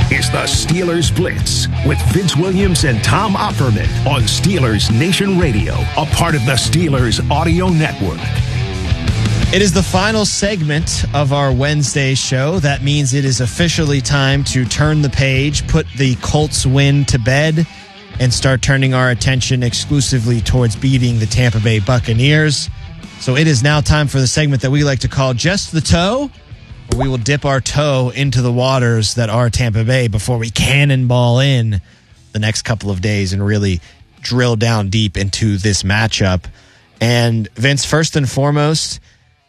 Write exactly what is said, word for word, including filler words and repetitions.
is the Steelers Blitz with Vince Williams and Tom Opperman on Steelers Nation Radio, a part of the Steelers Audio Network. It is the final segment of our Wednesday show. That means it is officially time to turn the page, put the Colts win to bed, and start turning our attention exclusively towards beating the Tampa Bay Buccaneers. So it is now time for the segment that we like to call Just the Toe. We will dip our toe into the waters that are Tampa Bay before we cannonball in the next couple of days and really drill down deep into this matchup. And Vince, first and foremost,